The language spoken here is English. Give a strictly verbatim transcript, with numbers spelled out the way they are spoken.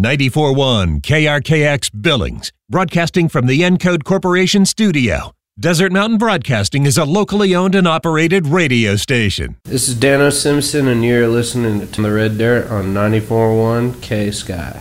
ninety-four point one K R K X Billings, broadcasting from the Encode Corporation studio. Desert Mountain Broadcasting is a locally owned and operated radio station. This is Dano Simpson, and you're listening to The Red Dirt on ninety-four point one K Sky.